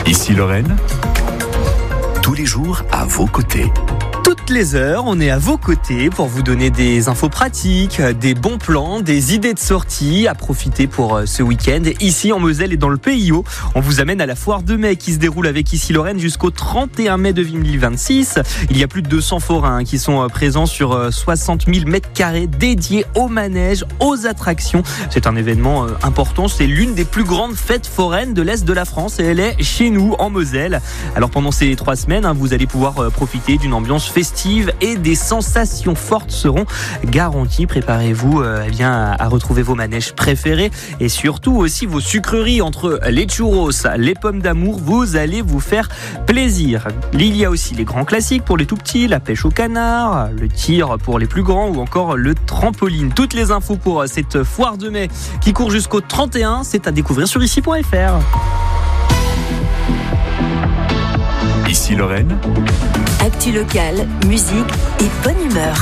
Ici Lorraine, tous les jours à vos côtés. Toutes les heures, on est à vos côtés pour vous donner des infos pratiques, des bons plans, des idées de sortie à profiter pour ce week-end. Ici en Moselle et dans le PIO, on vous amène à la foire de mai qui se déroule avec Ici Lorraine jusqu'au 31 mai 2026. Il y a plus de 200 forains qui sont présents sur 60 000 mètres carrés dédiés aux manèges, aux attractions. C'est un événement important, c'est l'une des plus grandes fêtes foraines de l'Est de la France et elle est chez nous en Moselle. Alors pendant ces 3 semaines, vous allez pouvoir profiter d'une ambiance festive et des sensations fortes seront garanties. Préparez-vous à retrouver vos manèges préférés et surtout aussi vos sucreries entre les churros, les pommes d'amour. Vous allez vous faire plaisir. Il y a aussi les grands classiques pour les tout petits, la pêche au canard, le tir pour les plus grands ou encore le trampoline. Toutes les infos pour cette foire de mai qui court jusqu'au 31, c'est à découvrir sur ici.fr. Ici Lorraine, actu locale, musique et bonne humeur.